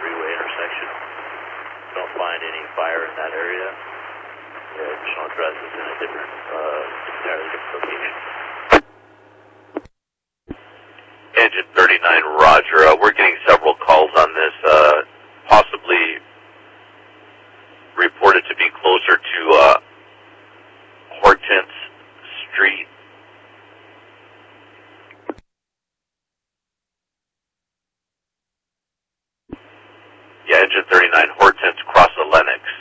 freeway intersection. Don't find any fire in that area. The additional address is in a different, entirely different location. Engine 39, Roger. We're getting several calls on this, possibly reported to be closer to Hortense Street. Yeah, Engine 39, Hortense, Cross of Lennox.